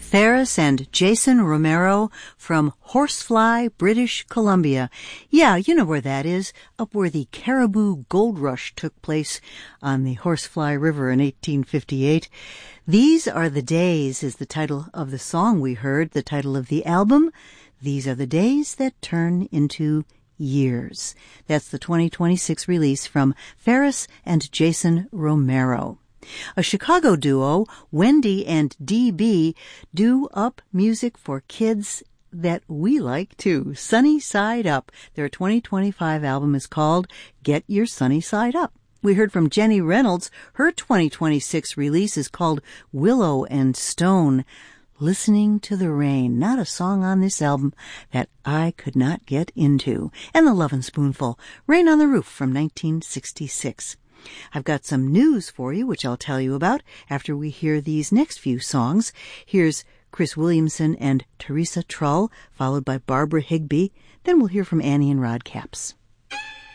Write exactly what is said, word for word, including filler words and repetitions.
Ferris and Jason Romero from Horsefly, British Columbia. Yeah, you know where that is, up where the Caribou Gold Rush took place on the Horsefly River in eighteen fifty-eight. These Are the Days is the title of the song we heard, the title of the album. These are the days that turn into years. That's the twenty twenty-six release from Ferris and Jason Romero. A Chicago duo, Wendy and D B, do up music for kids that we like too. Sunny Side Up. Their twenty twenty-five album is called Get Your Sunny Side Up. We heard from Jenny Reynolds. Her twenty twenty-six release is called Willow and Stone. Listening to the Rain, not a song on this album that I could not get into. And The Lovin' Spoonful, Rain on the Roof from nineteen sixty-six. I've got some news for you, which I'll tell you about after we hear these next few songs. Here's Chris Williamson and Teresa Trull, followed by Barbara Higbee. Then we'll hear from Annie and Rod Capps.